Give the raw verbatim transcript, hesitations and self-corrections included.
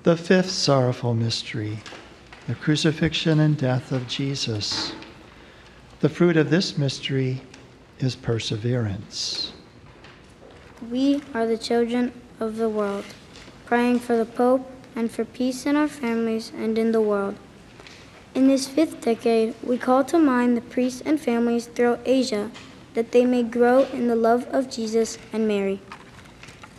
The fifth sorrowful mystery, the crucifixion and death of Jesus. The fruit of this mystery is perseverance. We are the children of the world, praying for the Pope and for peace in our families and in the world. In this fifth decade, we call to mind the priests and families throughout Asia, that they may grow in the love of Jesus and Mary.